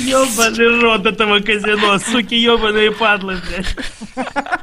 Ёбаный рот этого казино, суки ёбаные падлы, блядь.